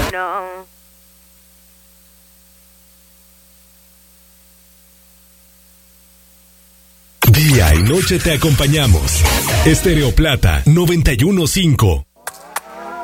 no. Día y noche te acompañamos. Estéreo Plata 91.5.